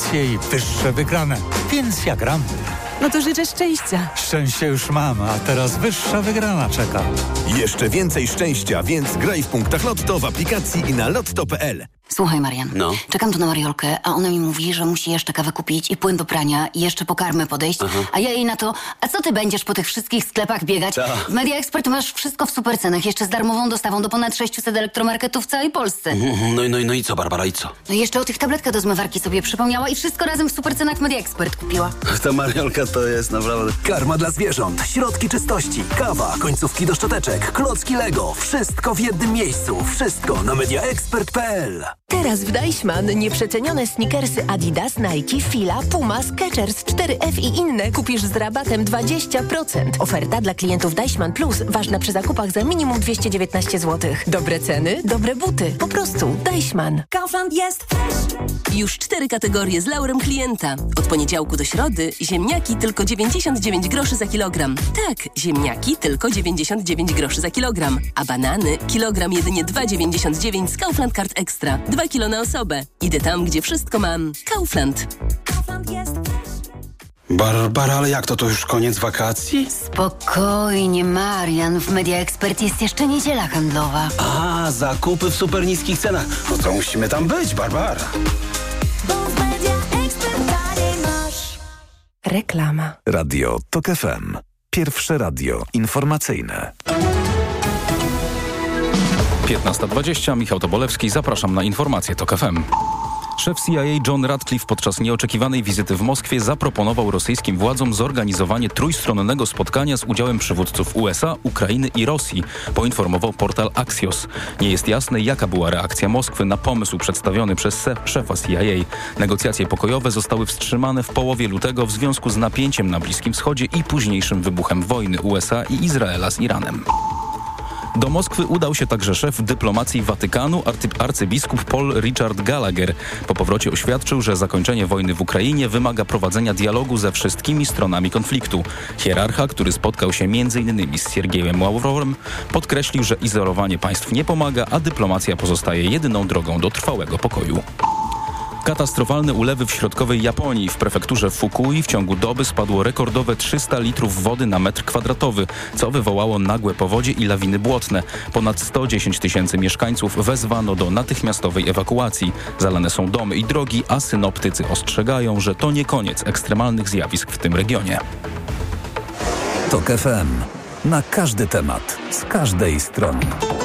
emocje i wyższe wygrane. Więc ja gram. No to życzę szczęścia. Szczęście już mam, a teraz wyższa wygrana czeka. Jeszcze więcej szczęścia, więc graj w punktach Lotto w aplikacji i na lotto.pl. Słuchaj, Marian, czekam tu na Mariolkę, a ona mi mówi, że musi jeszcze kawę kupić i płyn do prania i jeszcze po karmę podejść, a ja jej na to, a co ty będziesz po tych wszystkich sklepach biegać? W Media Expert masz wszystko w supercenach, jeszcze z darmową dostawą do ponad 600 elektromarketów w całej Polsce. No i co, Barbara, i co? No i jeszcze o tych tabletkach do zmywarki sobie przypomniała i wszystko razem w supercenach w Media Expert kupiła. Ta Mariolka to jest naprawdę... Karma dla zwierząt, środki czystości, kawa, końcówki do szczoteczek, klocki Lego. Wszystko w jednym miejscu. Wszystko na mediaexpert.pl. Teraz w Deichmann nieprzecenione sneakersy Adidas, Nike, Fila, Puma, Skechers, 4F i inne kupisz z rabatem 20%. Oferta dla klientów Deichmann Plus ważna przy zakupach za minimum 219 zł. Dobre ceny, dobre buty. Po prostu Deichmann. Kaufland jest fresh. Już 4 kategorie z laurem klienta. Od poniedziałku do środy ziemniaki tylko 99 groszy za kilogram. Tak, ziemniaki tylko 99 groszy za kilogram. A banany kilogram jedynie 2,99 z Kaufland Card Extra. 2 kilo na osobę. Idę tam, gdzie wszystko mam. Kaufland. Kaufland jest fresh. Barbara, ale jak to już koniec wakacji? Spokojnie, Marian, w Media Expert jest jeszcze niedziela handlowa. A, zakupy w super niskich cenach. No to musimy tam być, Barbara. Bo w Media Expert taniej masz. Reklama. Radio TOK FM. Pierwsze radio informacyjne. 15:20, Michał Tobolewski, zapraszam na informacje TOK FM. Szef CIA John Ratcliffe podczas nieoczekiwanej wizyty w Moskwie zaproponował rosyjskim władzom zorganizowanie trójstronnego spotkania z udziałem przywódców USA, Ukrainy i Rosji, poinformował portal Axios. Nie jest jasne, jaka była reakcja Moskwy na pomysł przedstawiony przez szefa CIA. Negocjacje pokojowe zostały wstrzymane w połowie lutego w związku z napięciem na Bliskim Wschodzie i późniejszym wybuchem wojny USA i Izraela z Iranem. Do Moskwy udał się także szef dyplomacji Watykanu, arcybiskup Paul Richard Gallagher. Po powrocie oświadczył, że zakończenie wojny w Ukrainie wymaga prowadzenia dialogu ze wszystkimi stronami konfliktu. Hierarcha, który spotkał się m.in. z Siergiejem Ławrowem, podkreślił, że izolowanie państw nie pomaga, a dyplomacja pozostaje jedyną drogą do trwałego pokoju. Katastrofalne ulewy w środkowej Japonii. W prefekturze Fukui w ciągu doby spadło rekordowe 300 litrów wody na metr kwadratowy, co wywołało nagłe powodzie i lawiny błotne. Ponad 110 000 mieszkańców wezwano do natychmiastowej ewakuacji. Zalane są domy i drogi, a synoptycy ostrzegają, że to nie koniec ekstremalnych zjawisk w tym regionie. TOK FM. Na każdy temat, z każdej strony.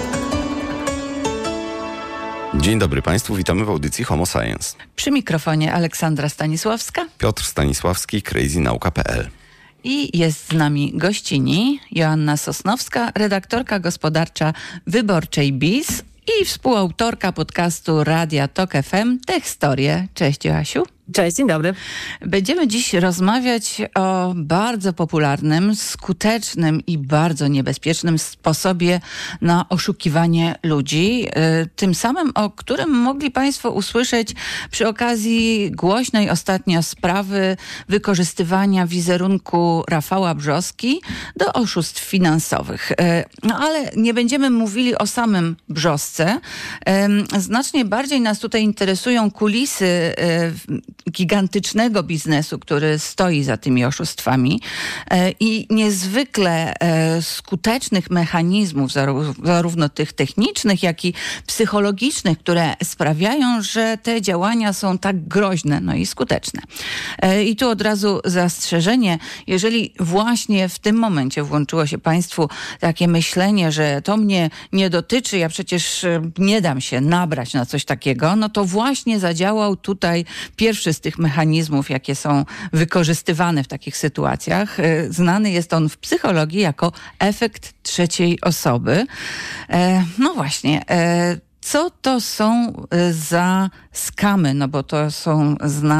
Dzień dobry Państwu, witamy w audycji Homo Science. Przy mikrofonie Aleksandra Stanisławska. Piotr Stanisławski, crazynauka.pl. I jest z nami gościni Joanna Sosnowska, redaktorka gospodarcza Wyborczej BIS i współautorka podcastu Radia TOK FM Techstorie. Cześć Joasiu. Cześć, dzień dobry. Będziemy dziś rozmawiać o bardzo popularnym, skutecznym i bardzo niebezpiecznym sposobie na oszukiwanie ludzi. Tym samym, o którym mogli Państwo usłyszeć przy okazji głośnej ostatnio sprawy wykorzystywania wizerunku Rafała Brzoski do oszustw finansowych. No ale nie będziemy mówili o samym Brzosce. Znacznie bardziej nas tutaj interesują kulisy gigantycznego biznesu, który stoi za tymi oszustwami i niezwykle skutecznych mechanizmów, zarówno tych technicznych, jak i psychologicznych, które sprawiają, że te działania są tak groźne, no i skuteczne. I tu od razu zastrzeżenie, jeżeli właśnie w tym momencie włączyło się Państwu takie myślenie, że to mnie nie dotyczy, ja przecież nie dam się nabrać na coś takiego, no to właśnie zadziałał tutaj pierwszy z tych mechanizmów, jakie są wykorzystywane w takich sytuacjach. Znany jest on w psychologii jako efekt trzeciej osoby. No właśnie, co to są za skamy? No bo to są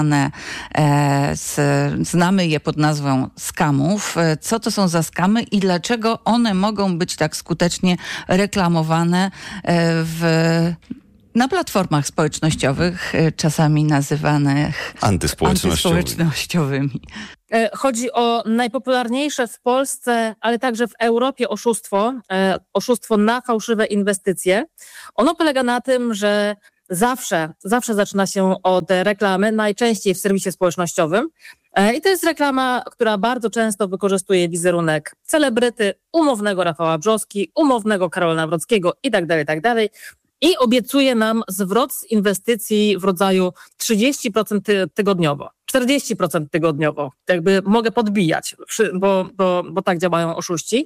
znamy je pod nazwą skamów. Co to są za skamy i dlaczego one mogą być tak skutecznie reklamowane na platformach społecznościowych, czasami nazywanych antyspołecznościowymi. Chodzi o najpopularniejsze w Polsce, ale także w Europie oszustwo na fałszywe inwestycje. Ono polega na tym, że zawsze zaczyna się od reklamy, najczęściej w serwisie społecznościowym. I to jest reklama, która bardzo często wykorzystuje wizerunek celebryty, umownego Rafała Brzoski, umownego Karola Nawrockiego i tak dalej. I obiecuje nam zwrot z inwestycji w rodzaju 30% tygodniowo, 40% tygodniowo. Jakby mogę podbijać, bo tak działają oszuści.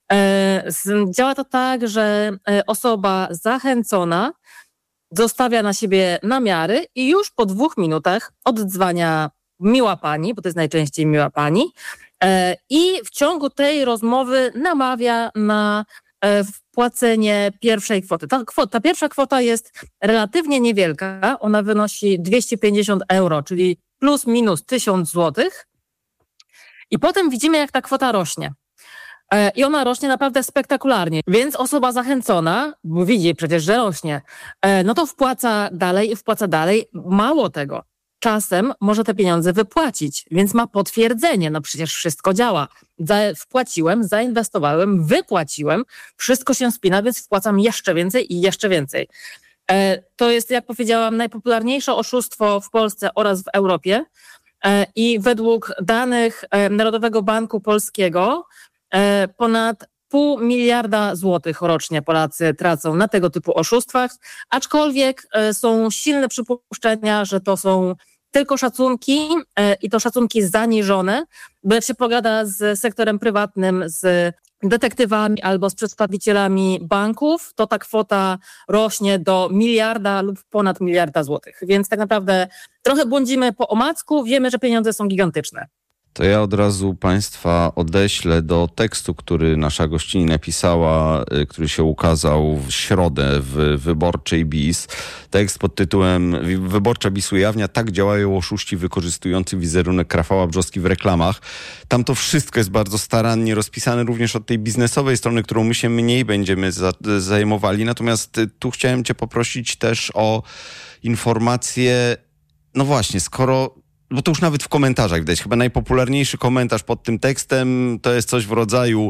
Działa to tak, że osoba zachęcona zostawia na siebie namiary i już po 2 minutach oddzwania miła pani, bo to jest najczęściej miła pani, i w ciągu tej rozmowy namawia na wpłacenie pierwszej kwoty. Ta pierwsza kwota jest relatywnie niewielka, ona wynosi 250 euro, czyli plus minus 1000 złotych. I potem widzimy, jak ta kwota rośnie. I ona rośnie naprawdę spektakularnie. Więc osoba zachęcona, bo widzi przecież, że rośnie, no to wpłaca dalej. Mało tego, czasem może te pieniądze wypłacić, więc ma potwierdzenie. No przecież wszystko działa. Wpłaciłem, zainwestowałem, wypłaciłem, wszystko się spina, więc wpłacam jeszcze więcej i jeszcze więcej. To jest, jak powiedziałam, najpopularniejsze oszustwo w Polsce oraz w Europie. I według danych Narodowego Banku Polskiego ponad 0,5 miliarda złotych rocznie Polacy tracą na tego typu oszustwach, aczkolwiek są silne przypuszczenia, że to są tylko szacunki i to szacunki zaniżone, bo jak się pogada z sektorem prywatnym, z detektywami albo z przedstawicielami banków, to ta kwota rośnie do miliarda lub ponad miliarda złotych. Więc tak naprawdę trochę błądzimy po omacku, wiemy, że pieniądze są gigantyczne. To ja od razu Państwa odeślę do tekstu, który nasza gościni napisała, który się ukazał w środę w Wyborczej BIS. Tekst pod tytułem Wyborcza BIS ujawnia, tak działają oszuści wykorzystujący wizerunek Rafała Brzoski w reklamach. Tam to wszystko jest bardzo starannie rozpisane, również od tej biznesowej strony, którą my się mniej będziemy zajmowali. Natomiast tu chciałem Cię poprosić też o informację, no właśnie, bo to już nawet w komentarzach widać. Chyba najpopularniejszy komentarz pod tym tekstem to jest coś w rodzaju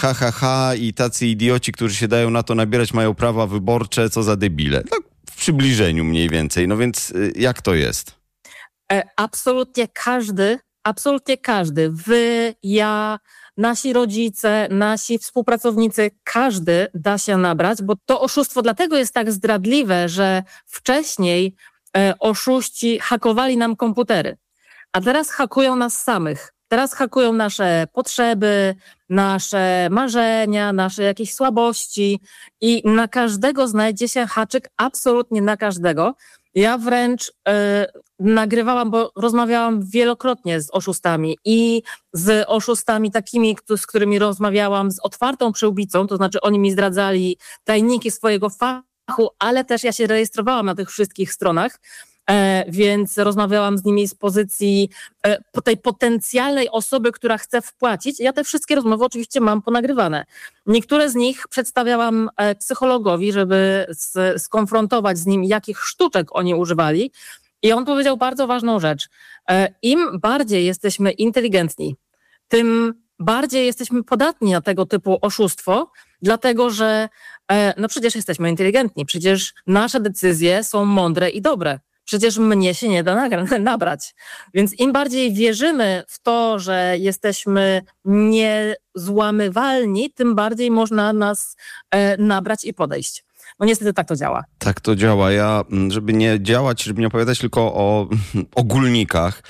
i tacy idioci, którzy się dają na to nabierać, mają prawa wyborcze, co za debile. Tak w przybliżeniu mniej więcej. No więc jak to jest? Absolutnie każdy. Wy, ja, nasi rodzice, nasi współpracownicy, każdy da się nabrać, bo to oszustwo dlatego jest tak zdradliwe, że wcześniej oszuści hakowali nam komputery, a teraz hakują nas samych. Teraz hakują nasze potrzeby, nasze marzenia, nasze jakieś słabości i na każdego znajdzie się haczyk, absolutnie na każdego. Ja wręcz nagrywałam, bo rozmawiałam wielokrotnie z oszustami i z oszustami takimi, z którymi rozmawiałam z otwartą przyłbicą, to znaczy oni mi zdradzali tajniki swojego fachu, ale też ja się rejestrowałam na tych wszystkich stronach, więc rozmawiałam z nimi z pozycji tej potencjalnej osoby, która chce wpłacić. Ja te wszystkie rozmowy oczywiście mam ponagrywane. Niektóre z nich przedstawiałam psychologowi, żeby skonfrontować z nim, jakich sztuczek oni używali. I on powiedział bardzo ważną rzecz. Im bardziej jesteśmy inteligentni, tym bardziej jesteśmy podatni na tego typu oszustwo, dlatego że no przecież jesteśmy inteligentni, przecież nasze decyzje są mądre i dobre. Przecież mnie się nie da nabrać. Więc im bardziej wierzymy w to, że jesteśmy niezłamywalni, tym bardziej można nas nabrać i podejść. No niestety tak to działa. Tak to działa. Ja, żeby nie opowiadać tylko o ogólnikach,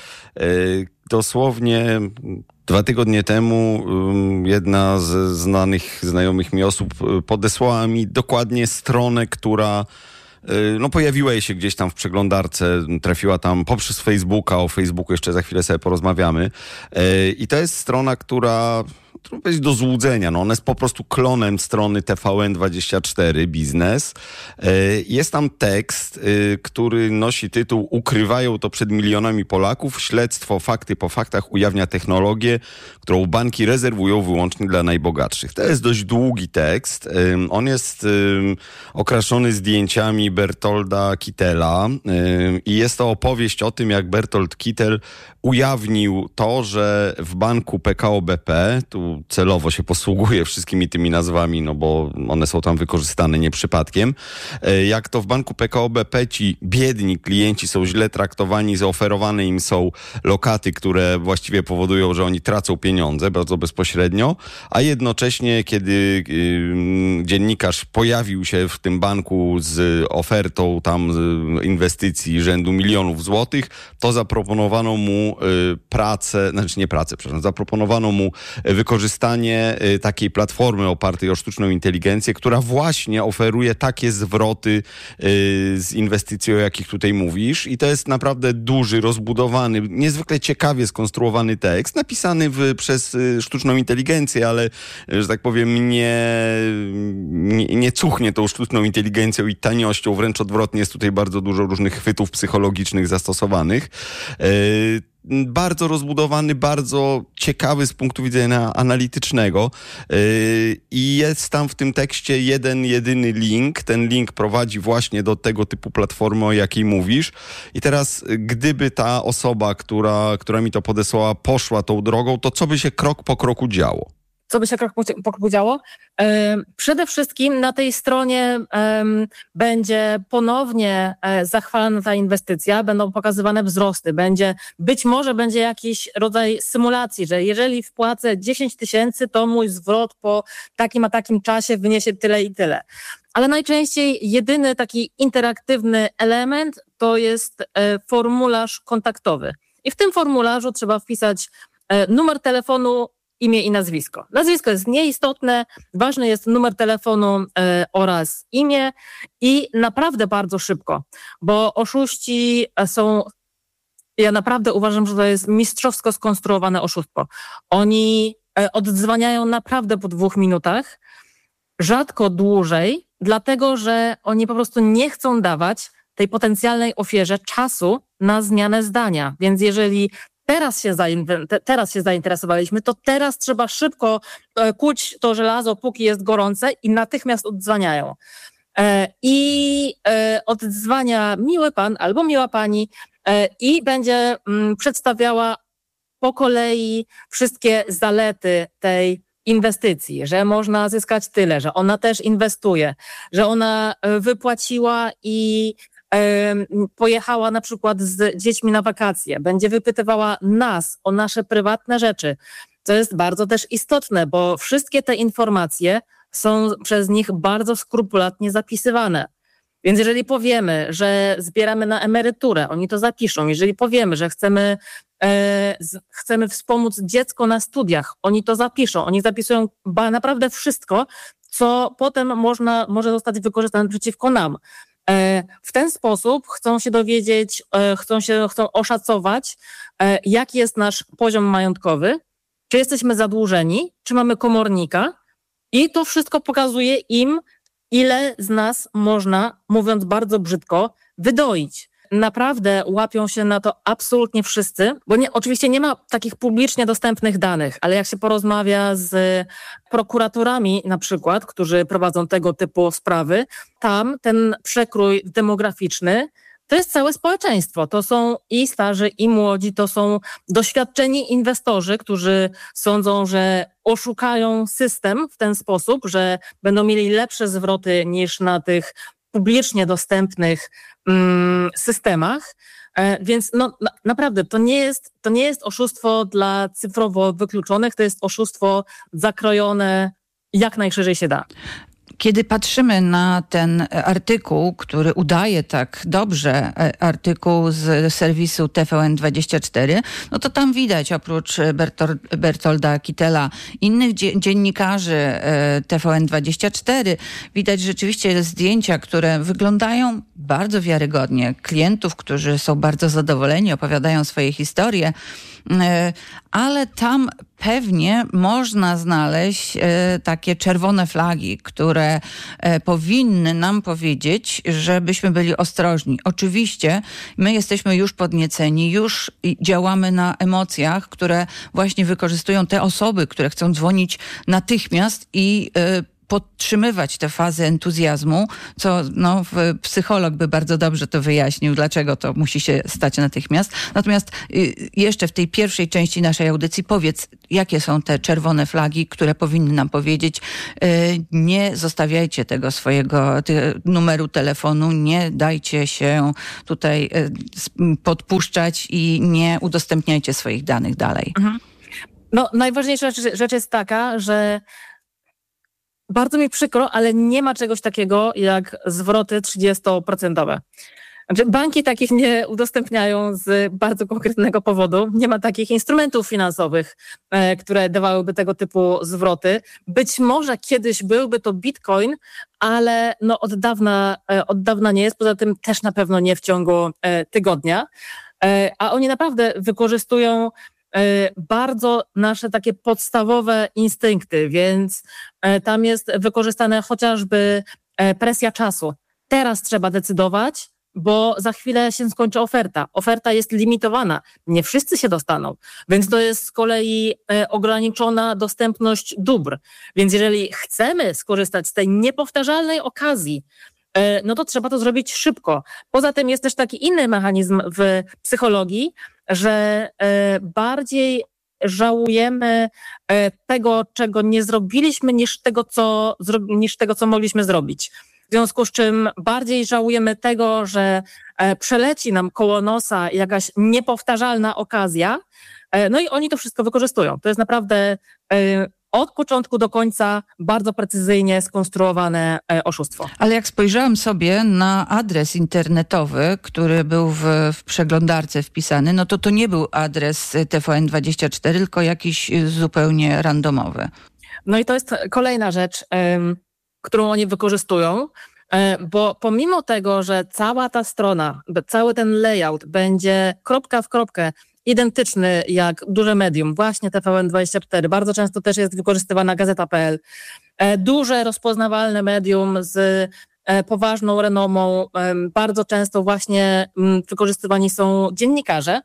dosłownie 2 tygodnie temu jedna z znajomych mi osób podesłała mi dokładnie stronę, która pojawiła jej się gdzieś tam w przeglądarce, trafiła tam poprzez Facebooka, o Facebooku jeszcze za chwilę sobie porozmawiamy. I to jest strona, która trudno powiedzieć do złudzenia. No ona jest po prostu klonem strony TVN24 Biznes. Jest tam tekst, który nosi tytuł Ukrywają to przed milionami Polaków. Śledztwo fakty po faktach ujawnia technologię, którą banki rezerwują wyłącznie dla najbogatszych. To jest dość długi tekst. On jest okraszony zdjęciami Bertolda Kittela i jest to opowieść o tym, jak Bertold Kittel ujawnił to, że w banku PKO BP, tu tu celowo się posługuję wszystkimi tymi nazwami, no bo one są tam wykorzystane nie przypadkiem. Jak to w banku PKO BP ci biedni klienci są źle traktowani, zaoferowane im są lokaty, które właściwie powodują, że oni tracą pieniądze bardzo bezpośrednio, a jednocześnie, kiedy dziennikarz pojawił się w tym banku z ofertą tam inwestycji rzędu milionów złotych, to zaproponowano mu zaproponowano mu wykorzystanie takiej platformy opartej o sztuczną inteligencję, która właśnie oferuje takie zwroty z inwestycji, o jakich tutaj mówisz. I to jest naprawdę duży, rozbudowany, niezwykle ciekawie skonstruowany tekst, napisany przez sztuczną inteligencję, ale, że tak powiem, nie cuchnie tą sztuczną inteligencją i taniością, wręcz odwrotnie, jest tutaj bardzo dużo różnych chwytów psychologicznych zastosowanych. Bardzo rozbudowany, bardzo ciekawy z punktu widzenia analitycznego i jest tam w tym tekście jeden, jedyny link. Ten link prowadzi właśnie do tego typu platformy, o jakiej mówisz. I teraz, gdyby ta osoba, która mi to podesłała, poszła tą drogą, to co by się krok po kroku działo? Co by się krok po kroku działo? Przede wszystkim na tej stronie będzie ponownie zachwalana ta inwestycja, będą pokazywane wzrosty, być może będzie jakiś rodzaj symulacji, że jeżeli wpłacę 10 000, to mój zwrot po takim a takim czasie wyniesie tyle i tyle. Ale najczęściej jedyny taki interaktywny element to jest formularz kontaktowy. I w tym formularzu trzeba wpisać numer telefonu, imię i nazwisko. Nazwisko jest nieistotne, ważny jest numer telefonu oraz imię i naprawdę bardzo szybko, bo oszuści ja naprawdę uważam, że to jest mistrzowsko skonstruowane oszustwo. Oni oddzwaniają naprawdę po 2 minutach, rzadko dłużej, dlatego że oni po prostu nie chcą dawać tej potencjalnej ofierze czasu na zmianę zdania. Więc jeżeli teraz się zainteresowaliśmy, to teraz trzeba szybko kuć to żelazo, póki jest gorące i natychmiast oddzwaniają. I oddzwania miły pan albo miła pani i będzie przedstawiała po kolei wszystkie zalety tej inwestycji, że można zyskać tyle, że ona też inwestuje, że ona wypłaciła i pojechała na przykład z dziećmi na wakacje, będzie wypytywała nas o nasze prywatne rzeczy. To jest bardzo też istotne, bo wszystkie te informacje są przez nich bardzo skrupulatnie zapisywane. Więc jeżeli powiemy, że zbieramy na emeryturę, oni to zapiszą. Jeżeli powiemy, że chcemy wspomóc dziecko na studiach, oni to zapiszą. Oni zapisują naprawdę wszystko, co potem może zostać wykorzystane przeciwko nam. W ten sposób chcą się dowiedzieć, chcą oszacować, jaki jest nasz poziom majątkowy, czy jesteśmy zadłużeni, czy mamy komornika i to wszystko pokazuje im, ile z nas można, mówiąc bardzo brzydko, wydoić. Naprawdę łapią się na to absolutnie wszyscy, bo oczywiście nie ma takich publicznie dostępnych danych, ale jak się porozmawia z prokuratorami na przykład, którzy prowadzą tego typu sprawy, tam ten przekrój demograficzny to jest całe społeczeństwo. To są i starzy, i młodzi, to są doświadczeni inwestorzy, którzy sądzą, że oszukają system w ten sposób, że będą mieli lepsze zwroty niż na tych publicznie dostępnych systemach. Więc naprawdę to nie jest oszustwo dla cyfrowo wykluczonych, to jest oszustwo zakrojone jak najszerzej się da. Kiedy patrzymy na ten artykuł, który udaje tak dobrze, artykuł z serwisu TVN24, no to tam widać oprócz Bertolda Kittela innych dziennikarzy TVN24, widać rzeczywiście zdjęcia, które wyglądają bardzo wiarygodnie. Klientów, którzy są bardzo zadowoleni, opowiadają swoje historie, ale tam pewnie można znaleźć takie czerwone flagi, które powinny nam powiedzieć, żebyśmy byli ostrożni. Oczywiście my jesteśmy już podnieceni, już działamy na emocjach, które właśnie wykorzystują te osoby, które chcą dzwonić natychmiast i podtrzymywać tę fazę entuzjazmu, co psycholog by bardzo dobrze to wyjaśnił, dlaczego to musi się stać natychmiast. Natomiast jeszcze w tej pierwszej części naszej audycji powiedz, jakie są te czerwone flagi, które powinny nam powiedzieć, nie zostawiajcie tego swojego numeru telefonu, nie dajcie się tutaj podpuszczać i nie udostępniajcie swoich danych dalej. No, najważniejsza rzecz jest taka, że bardzo mi przykro, ale nie ma czegoś takiego jak zwroty 30%. Znaczy, banki takich nie udostępniają z bardzo konkretnego powodu. Nie ma takich instrumentów finansowych, które dawałyby tego typu zwroty. Być może kiedyś byłby to Bitcoin, ale od dawna nie jest. Poza tym też na pewno nie w ciągu tygodnia. A oni naprawdę wykorzystują bardzo nasze takie podstawowe instynkty, więc tam jest wykorzystane chociażby presja czasu. Teraz trzeba decydować, bo za chwilę się skończy oferta. Oferta jest limitowana. Nie wszyscy się dostaną, więc to jest z kolei ograniczona dostępność dóbr. Więc jeżeli chcemy skorzystać z tej niepowtarzalnej okazji, no to trzeba to zrobić szybko. Poza tym jest też taki inny mechanizm w psychologii, że bardziej żałujemy tego, czego nie zrobiliśmy, niż tego, co mogliśmy zrobić. W związku z czym bardziej żałujemy tego, że przeleci nam koło nosa jakaś niepowtarzalna okazja, no i oni to wszystko wykorzystują. To jest naprawdę od początku do końca bardzo precyzyjnie skonstruowane oszustwo. Ale jak spojrzałam sobie na adres internetowy, który był w przeglądarce wpisany, no to nie był adres TVN24, tylko jakiś zupełnie randomowy. No i to jest kolejna rzecz, którą oni wykorzystują, bo pomimo tego, że cała ta strona, cały ten layout będzie kropka w kropkę identyczny jak duże medium, właśnie TVN24, bardzo często też jest wykorzystywana Gazeta.pl, duże, rozpoznawalne medium z poważną renomą, bardzo często właśnie wykorzystywani są dziennikarze.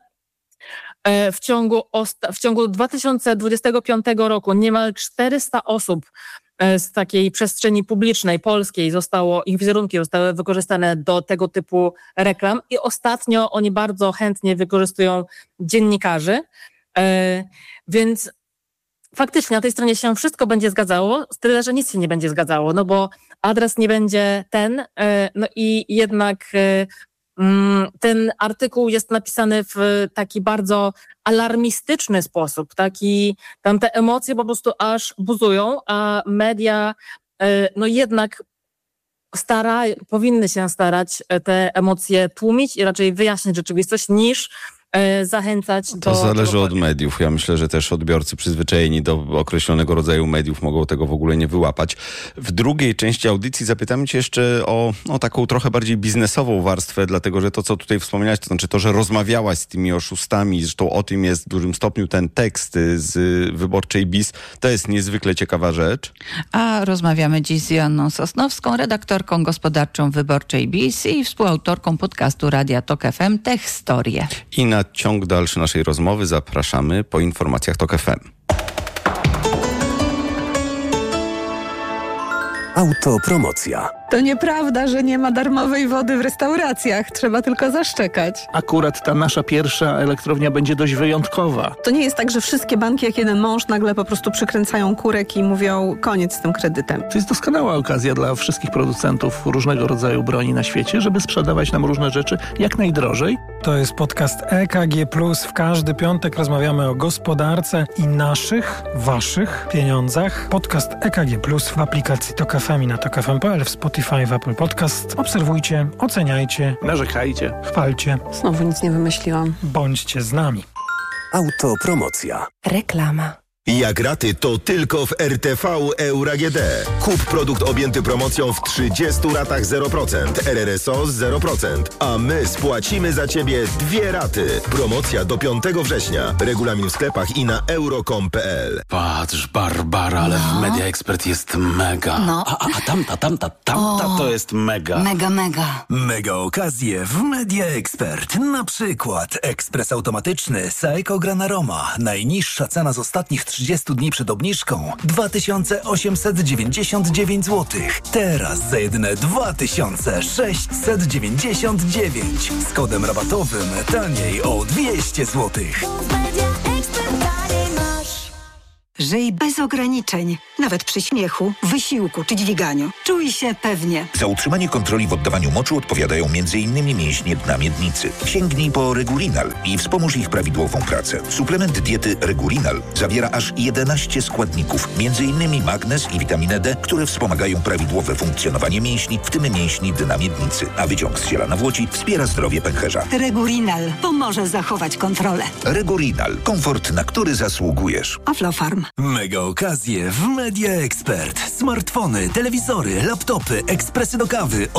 W ciągu 2025 roku niemal 400 osób z takiej przestrzeni publicznej polskiej ich wizerunki zostały wykorzystane do tego typu reklam i ostatnio oni bardzo chętnie wykorzystują dziennikarzy, więc faktycznie na tej stronie się wszystko będzie zgadzało, tyle, że nic się nie będzie zgadzało, no bo adres nie będzie ten, no i jednak ten artykuł jest napisany w taki bardzo alarmistyczny sposób, tam te emocje po prostu aż buzują, a media no jednak powinny się starać te emocje tłumić i raczej wyjaśnić rzeczywistość niż zachęcać do... To zależy od mediów. Ja myślę, że też odbiorcy przyzwyczajeni do określonego rodzaju mediów mogą tego w ogóle nie wyłapać. W drugiej części audycji zapytamy cię jeszcze o taką trochę bardziej biznesową warstwę, dlatego że to, co tutaj wspomniałaś, to znaczy to, że rozmawiałaś z tymi oszustami, zresztą o tym jest w dużym stopniu ten tekst z Wyborczej BIS, to jest niezwykle ciekawa rzecz. A rozmawiamy dziś z Joanną Sosnowską, redaktorką gospodarczą Wyborczej BIS i współautorką podcastu Radia Tok FM Tech Storie. I na ciąg dalszy naszej rozmowy zapraszamy po informacjach TOK FM. Autopromocja. To nieprawda, że nie ma darmowej wody w restauracjach. Trzeba tylko zaszczekać. Akurat ta nasza pierwsza elektrownia będzie dość wyjątkowa. To nie jest tak, że wszystkie banki jak jeden mąż nagle po prostu przykręcają kurek i mówią koniec z tym kredytem. To jest doskonała okazja dla wszystkich producentów różnego rodzaju broni na świecie, żeby sprzedawać nam różne rzeczy jak najdrożej. To jest podcast EKG+. W każdy piątek rozmawiamy o gospodarce i naszych, waszych pieniądzach. Podcast EKG+, w aplikacji Tok FM i na tokfm.pl, w Spotify, w Apple Podcast. Obserwujcie, oceniajcie, narzekajcie, chwalcie. Znowu nic nie wymyśliłam. Bądźcie z nami. Autopromocja. Reklama. Jak raty, to tylko w RTV Euro AGD. Kup produkt objęty promocją w 30 ratach 0%, RRSO z 0%, a my spłacimy za Ciebie 2 raty. Promocja do 5 września. Regulamin w sklepach i na euro.com.pl. Patrz, Barbara, ale w Media Expert jest mega. No. A tamta to jest mega. Mega. Mega okazje w Media Expert. Na przykład ekspres automatyczny Saeco Granaroma. Najniższa cena z ostatnich 3 30 dni przed obniżką 2899 zł. Teraz za jedyne 2699. Z kodem rabatowym taniej o 200 zł. Żyj bez ograniczeń, nawet przy śmiechu, wysiłku czy dźwiganiu. Czuj się pewnie. Za utrzymanie kontroli w oddawaniu moczu odpowiadają m.in. mięśnie dna miednicy. Sięgnij po Regurinal i wspomóż ich prawidłową pracę. Suplement diety Regurinal zawiera aż 11 składników, m.in. magnez i witaminę D, które wspomagają prawidłowe funkcjonowanie mięśni, w tym mięśni dna miednicy. A wyciąg z ziela nawłoci wspiera zdrowie pęcherza. Regurinal pomoże zachować kontrolę. Regurinal. Komfort, na który zasługujesz. Aflofarm. Mega okazje w Media Expert. Smartfony, telewizory, laptopy, ekspresy do kawy